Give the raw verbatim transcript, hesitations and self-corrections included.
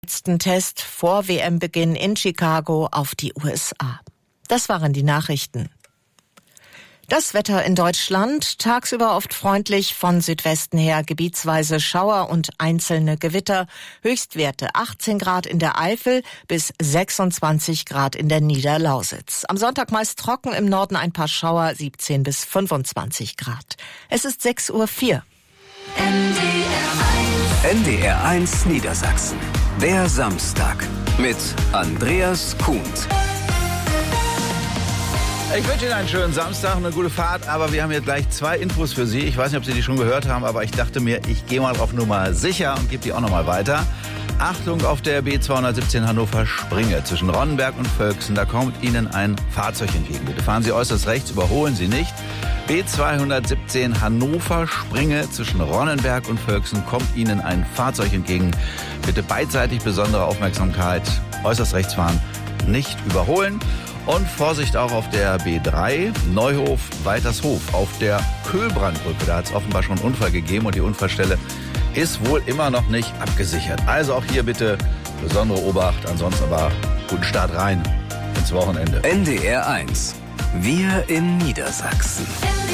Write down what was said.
Letzten Test vor W M-Beginn in Chicago auf die U S A. Das waren die Nachrichten. Das Wetter in Deutschland, tagsüber oft freundlich, von Südwesten her gebietsweise Schauer und einzelne Gewitter, Höchstwerte achtzehn Grad in der Eifel bis sechsundzwanzig Grad in der Niederlausitz. Am Sonntag meist trocken, im Norden ein paar Schauer, siebzehn bis fünfundzwanzig Grad. Es ist sechs Uhr vier. N D R eins Niedersachsen. Der Samstag mit Andreas Kuhns. Ich wünsche Ihnen einen schönen Samstag und eine gute Fahrt, aber wir haben jetzt gleich zwei Infos für Sie. Ich weiß nicht, ob Sie die schon gehört haben, aber ich dachte mir, ich gehe mal auf Nummer sicher und gebe die auch nochmal weiter. Achtung auf der B zweihundertsiebzehn Hannover-Springe zwischen Ronnenberg und Völksen. Da kommt Ihnen ein Fahrzeug entgegen. Bitte fahren Sie äußerst rechts, überholen Sie nicht. B zweihundertsiebzehn Hannover-Springe zwischen Ronnenberg und Völksen kommt Ihnen ein Fahrzeug entgegen. Bitte beidseitig besondere Aufmerksamkeit. Äußerst rechts fahren, nicht überholen. Und Vorsicht auch auf der B drei, Neuhof-Weitershof, auf der Köhlbrandbrücke. Da hat es offenbar schon einen Unfall gegeben und die Unfallstelle ist wohl immer noch nicht abgesichert. Also auch hier bitte besondere Obacht, ansonsten aber guten Start rein ins Wochenende. N D R eins. Wir in Niedersachsen.